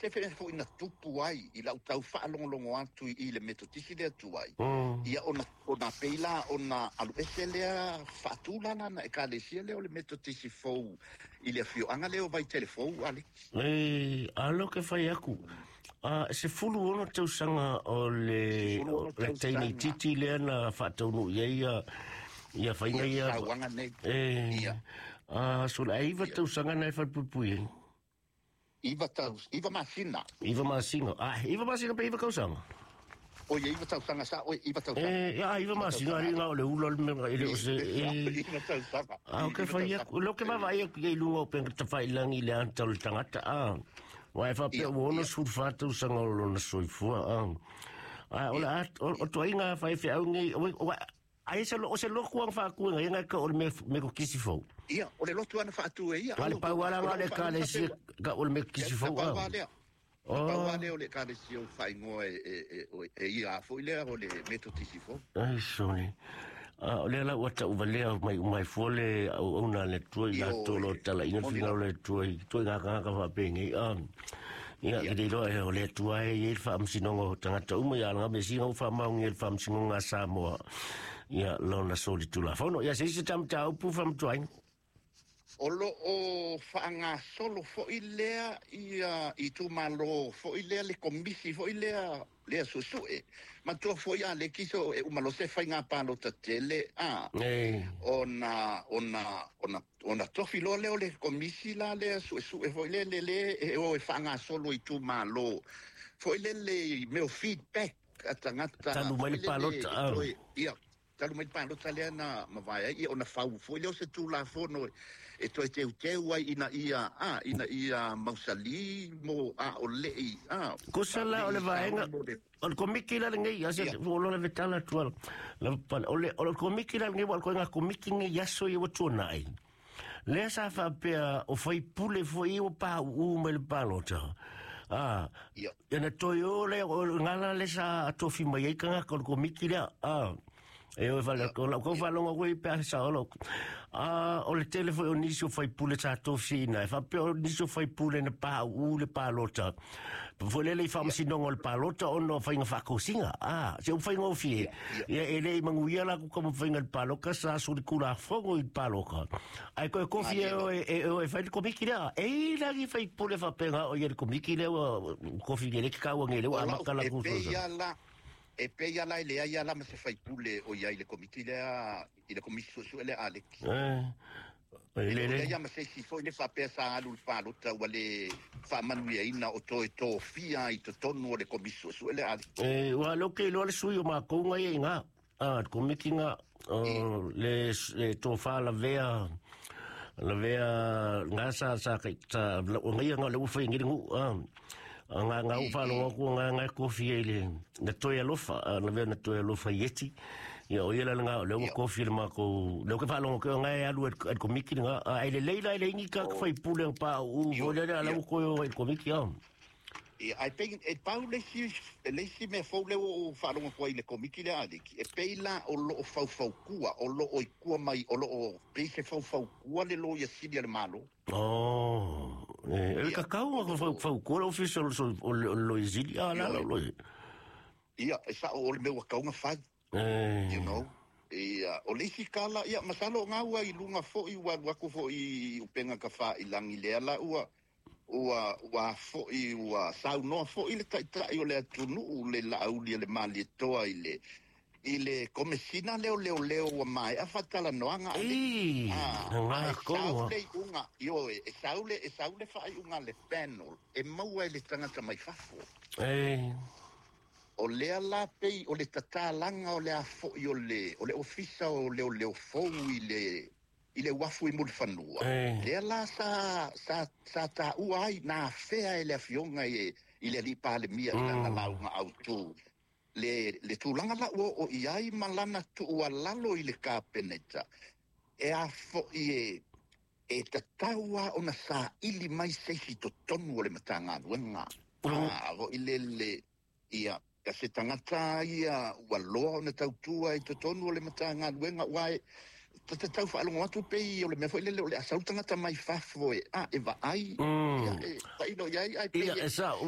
se fe fo ina tupu ai I la tau fa longo atu I le metotisi le atu ai ia ona peila ona alu eselea fa tula na ekalesia le o le metotisi fo I le fio anga le o vai telefou ale alo ke fai aku se fulu ono tausanga o le taini titi le na fa tonu ia fainga ia sawanga nei so la iva tausanga na fa pupui Iva Masina. Iva Masina pe Iva kausanga. O ia Iva tausanga sa, o Iva tausanga. Iva Masina ringa o le ula me ele o se. Iva tausanga. Okay fai lo ke vai ke lungo pe ta fai langi le anta o tangata Wa fa pe wono surfa tausanga lo na soifua ola o toinga fai fe au ngi ai se lo kuang fa ku nga ka o me ko kisi fo ia o le lotu ana fa atu ia wale pa wala ngale ka le si ka o me kisi fo pa wale o le ka le si o fai ngo ia fo ile o le metotisi fo ai soni o le la wata o vale mai fo le ona le tu la tolo tala ina fina le tu nga ka fa pengi ia ke lo e le tu ai fa msinongo tangata umo ya nga me singo fa maungi fa msingo nga Samoa ia lona soli tula fono ia se tam ta upu fam tuain Olo o whaanga solo fo ilea I tu malo fo ilea le komisi fo ilea lea susue. Ma tua fo ia le kiso e umalo se whainga palo ta tele ona tofilo leo le komisi la lea susue fo ilea le e o e whaanga solo I tu malo fo ilea le meo feedback atangata. Talu mai palo ta ia. Talu mai palo tale na mavaya I ona fau fo leo se tu la fono e toi teu ai ina ia mausali mo o lei ko sala o le vaenga o komiki la ngai ya se lo le vetala tual la o komiki la ngai ko nga komiki ngai ya so yo tunai le sa fa pe o foi pule foi o pa u me le palota na toyo le ngala le sa tofi mai ka ko komiki la e o vale ko falonga ko pe sa o le telefone ni so fai pule sa to fina fa pe ni so fai pule na pa u le palota vole le fam sinong o le palota o no fai nga fa cosinga se o fai nga fie e le manguia la ko fai nga paloka sa so di kula fogo I paloka ai ko fie e fai ko mikira e la gi fai pule fa pe nga o ye ko mikile ko fie le ka o ngele wa makala ku e pe ya la ile ya la me se fai pule o ya ile komiti ile komisi so ele ale ya me se si fo ile fa pesa alu palo ta wale fa manuia ina o to fia I to tonu le komisi so ele ale wa lo ke lo le suyo ma ko ngai nga komiti nga le to fa la vea ngasa sa ngai nga le u fa ngi ngu nga ufalo ko nga kofi ele na toya lofa na ve na toya lofa yeti ya o yela nga le kofi le mako le ko falo ko nga ya lu ko miki nga ele leila ele ni ka fai pule pa u vole la ko ko miki I think e paule si me fole o falo ko ile komiki le aliki e peila o lo fau kua o lo o kua mai o lo o peise fau kua le lo ya sidia le malo el cacao fau kua official o lo isilia la lo ia esa o le meu cacao nga fa you know o le sikala ia masalo nga wa I lunga fo I wa ko fo I upenga ka fa I langi le ala ua fo I ua sau no fo I le tai o le tunu le lauli le mali toa ile komesina leo wa mai a fatala noanga ko le unga yo e saule fai unga le panel e maua le tangata mai fafo o le ala pei o le tatalanga o le afo o le ofisa o le fo ile wafu I mulfanua le ala sa ta uai na fea ele afionga ile li pale mia na launga autu le tulanga la o iai malana tu lalo I le kapeneta e a fo e tataua ona sa ili mai seisi to tonu o le matanga wenga o ile ia ka se tangata ia waloa ona tautua I to tonu o le matanga wenga wai tau fa alongo atu pei o le me foi le asau tangata mai fafo e va ai ia e no ia ai